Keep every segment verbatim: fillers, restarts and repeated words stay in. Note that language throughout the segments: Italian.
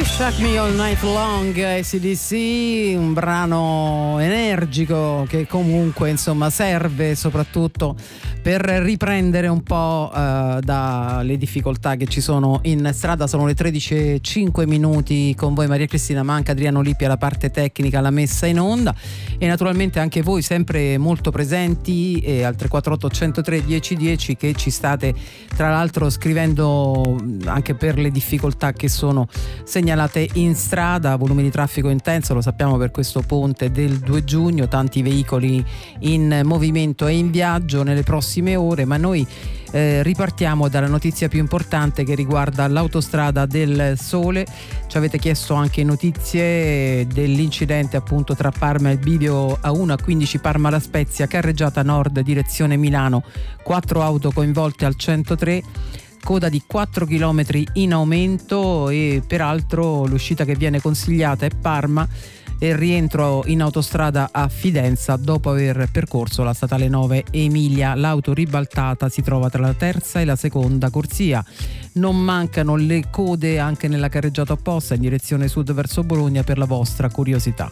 Shock Me All Night Long, A C D C, un brano energico che comunque insomma serve soprattutto per riprendere un po' uh, dalle difficoltà che ci sono in strada. Sono le tredici e cinque minuti, con voi Maria Cristina Manca, Adriano Lippi alla parte tecnica, la messa in onda, e naturalmente anche voi sempre molto presenti, e al tre quattro otto uno zero tre uno zero uno zero che ci state tra l'altro scrivendo anche per le difficoltà che sono segnalate in strada. Volumi di traffico intenso, lo sappiamo, per questo ponte del due giugno, tanti veicoli in movimento e in viaggio nelle prossime ore, ma noi eh, ripartiamo dalla notizia più importante che riguarda l'autostrada del Sole. Ci avete chiesto anche notizie dell'incidente appunto tra Parma e Bivio A uno A quindici Parma La Spezia, carreggiata nord direzione Milano, quattro auto coinvolte al centotré, coda di quattro chilometri in aumento, e peraltro l'uscita che viene consigliata è Parma e il rientro in autostrada a Fidenza dopo aver percorso la statale nove Emilia. L'auto ribaltata si trova tra la terza e la seconda corsia. Non mancano le code anche nella carreggiata opposta in direzione sud verso Bologna, per la vostra curiosità.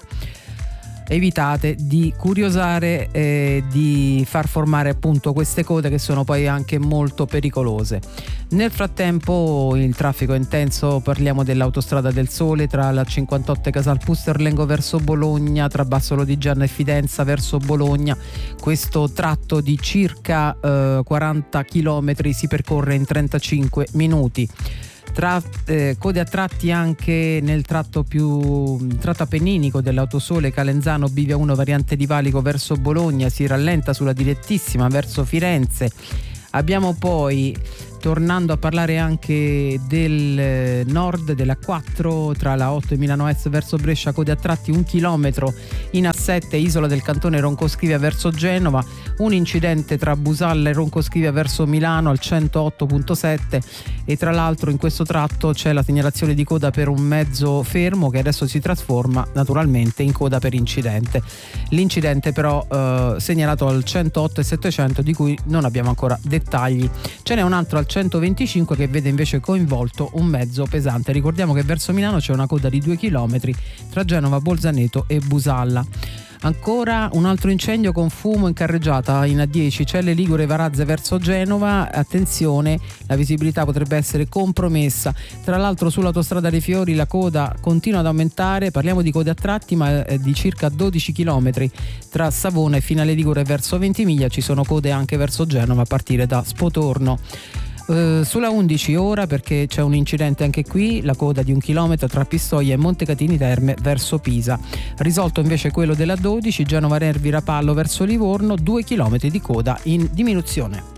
Evitate di curiosare e di far formare appunto queste code, che sono poi anche molto pericolose. Nel frattempo il traffico è intenso, parliamo dell'autostrada del Sole tra la cinquantotto Casal Pusterlengo verso Bologna, tra Basso Lodigiano e Fidenza verso Bologna. Questo tratto di circa eh, quaranta chilometri si percorre in trentacinque minuti. Tra, eh, code a tratti anche nel tratto più tratto appenninico dell'autosole Calenzano Bivio A uno variante di Valico verso Bologna, si rallenta sulla direttissima verso Firenze. Abbiamo poi, tornando a parlare anche del nord della quattro tra la otto e Milano Est verso Brescia, code a tratti un chilometro in A sette Isola del Cantone Roncoscrivia verso Genova, un incidente tra Busalla e Roncoscrivia verso Milano al centootto virgola sette, e tra l'altro in questo tratto c'è la segnalazione di coda per un mezzo fermo che adesso si trasforma naturalmente in coda per incidente. L'incidente però eh, segnalato al centootto e settecento, di cui non abbiamo ancora dettagli. Ce n'è un altro al centoventicinque che vede invece coinvolto un mezzo pesante. Ricordiamo che verso Milano c'è una coda di due chilometri tra Genova, Bolzaneto e Busalla. Ancora un altro incendio con fumo in carreggiata in A dieci Celle Ligure Varazze verso Genova. Attenzione, la visibilità potrebbe essere compromessa. Tra l'altro sull'autostrada dei Fiori la coda continua ad aumentare, parliamo di code a tratti ma di circa dodici chilometri tra Savona e Finale Ligure verso Ventimiglia. Ci sono code anche verso Genova a partire da Spotorno. Uh, sulla undici ora, perché c'è un incidente anche qui, la coda di un chilometro tra Pistoia e Montecatini Terme verso Pisa. Risolto invece quello della dodici Genova Nervi Rapallo verso Livorno, due chilometri di coda in diminuzione.